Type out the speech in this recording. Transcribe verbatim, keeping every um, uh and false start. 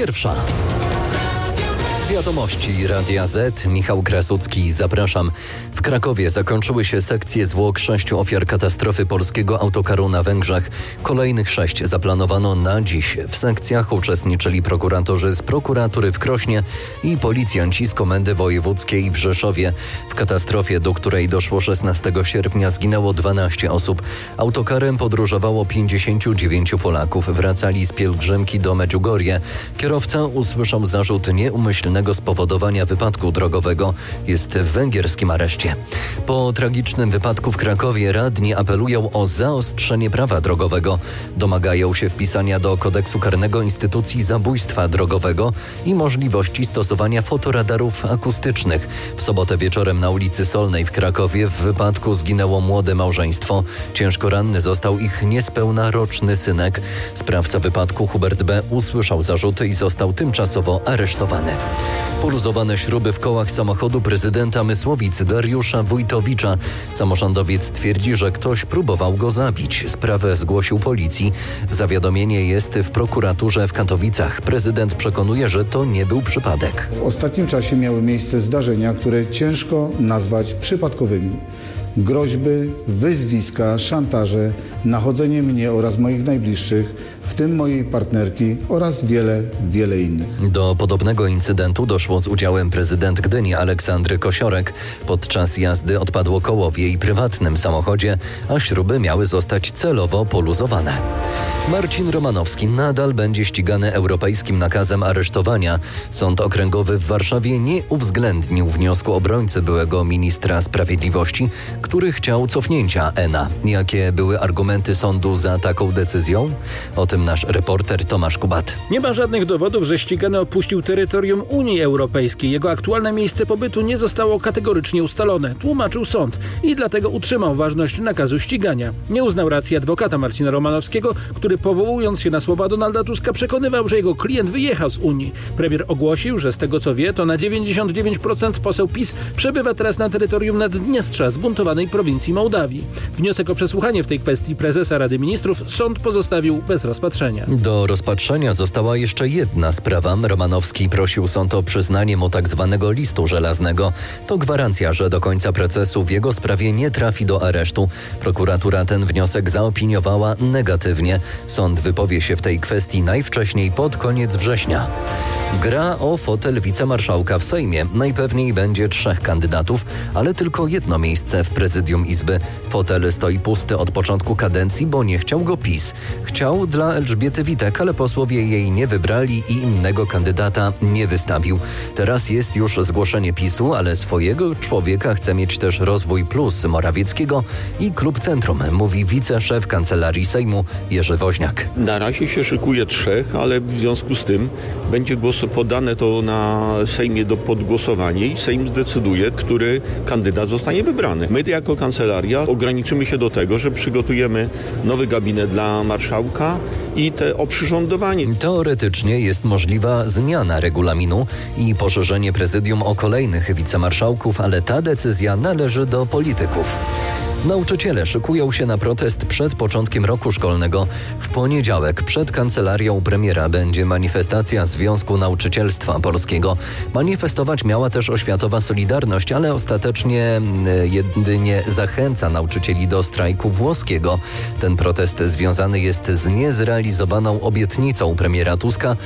pierwsza. Wiadomości Radia Z. Michał Krasucki, zapraszam. W Krakowie zakończyły się sekcje zwłok sześciu ofiar katastrofy polskiego autokaru na Węgrzech. Kolejnych sześć zaplanowano na dziś. W sekcjach uczestniczyli prokuratorzy z prokuratury w Krośnie i policjanci z Komendy Wojewódzkiej w Rzeszowie. W katastrofie, do której doszło szesnastego sierpnia, zginęło dwanaście osób. Autokarem podróżowało pięćdziesięciu dziewięciu Polaków. Wracali z pielgrzymki do Medjugorje. Kierowca usłyszał zarzut nieumyślnego spowodowania wypadku drogowego. Jest w węgierskim areszcie. Po tragicznym wypadku w Krakowie radni apelują o zaostrzenie prawa drogowego. Domagają się wpisania do kodeksu karnego instytucji zabójstwa drogowego i możliwości stosowania fotoradarów akustycznych. W sobotę wieczorem na ulicy Solnej w Krakowie w wypadku zginęło młode małżeństwo. Ciężko ranny został ich niespełna roczny synek. Sprawca wypadku, Hubert B., usłyszał zarzuty i został tymczasowo aresztowany. Poluzowane śruby w kołach samochodu prezydenta Mysłowic Dariusza Wójtowicza. Samorządowiec twierdzi, że ktoś próbował go zabić. Sprawę zgłosił policji. Zawiadomienie jest w prokuraturze w Katowicach. Prezydent przekonuje, że to nie był przypadek. W ostatnim czasie miały miejsce zdarzenia, które ciężko nazwać przypadkowymi. Groźby, wyzwiska, szantaże, nachodzenie mnie oraz moich najbliższych, w tym mojej partnerki oraz wiele, wiele innych. Do podobnego incydentu doszło z udziałem prezydent Gdyni Aleksandry Kosiorek. Podczas jazdy odpadło koło w jej prywatnym samochodzie, a śruby miały zostać celowo poluzowane. Marcin Romanowski nadal będzie ścigany europejskim nakazem aresztowania. Sąd Okręgowy w Warszawie nie uwzględnił wniosku obrońcy byłego ministra sprawiedliwości, który chciał cofnięcia E N A. Jakie były argumenty sądu za taką decyzją? O tym nasz reporter Tomasz Kubat. Nie ma żadnych dowodów, że ścigany opuścił terytorium Unii Europejskiej. Jego aktualne miejsce pobytu nie zostało kategorycznie ustalone, tłumaczył sąd i dlatego utrzymał ważność nakazu ścigania. Nie uznał racji adwokata Marcina Romanowskiego, który powołując się na słowa Donalda Tuska przekonywał, że jego klient wyjechał z Unii. Premier ogłosił, że z tego co wie, to na dziewięćdziesiąt dziewięć procent poseł PiS przebywa teraz na terytorium Naddniestrza, zbuntowanej prowincji Mołdawii. Wniosek o przesłuchanie w tej kwestii prezesa Rady Ministrów sąd pozostawił bez rozpatrzenia. Do rozpatrzenia została jeszcze jedna sprawa. Romanowski prosił sąd o przyznanie mu tak zwanego listu żelaznego. To gwarancja, że do końca procesu w jego sprawie nie trafi do aresztu. Prokuratura ten wniosek zaopiniowała negatywnie. Sąd wypowie się w tej kwestii najwcześniej pod koniec września. Gra o fotel wicemarszałka w Sejmie. Najpewniej będzie trzech kandydatów, ale tylko jedno miejsce w prezydium Izby. Fotel stoi pusty od początku kadencji, bo nie chciał go PiS. Chciał dla Elżbiety Witek, ale posłowie jej nie wybrali i innego kandydata nie wystawił. Teraz jest już zgłoszenie PiSu, ale swojego człowieka chce mieć też Rozwój Plus Morawieckiego i Klub Centrum, mówi wiceszef Kancelarii Sejmu Jerzy Woźniak. Na razie się szykuje trzech, ale w związku z tym będzie głos podane to na Sejmie do podgłosowania i Sejm zdecyduje, który kandydat zostanie wybrany. My jako kancelaria ograniczymy się do tego, że przygotujemy nowy gabinet dla marszałka i te oprzyrządowanie. Teoretycznie jest możliwa zmiana regulaminu i poszerzenie prezydium o kolejnych wicemarszałków, ale ta decyzja należy do polityków. Nauczyciele szykują się na protest przed początkiem roku szkolnego. W poniedziałek przed kancelarią premiera będzie manifestacja Związku Nauczycielstwa Polskiego. Manifestować miała też Oświatowa Solidarność, ale ostatecznie jedynie zachęca nauczycieli do strajku włoskiego. Ten protest związany jest z niezrealizowaną obietnicą premiera Tuska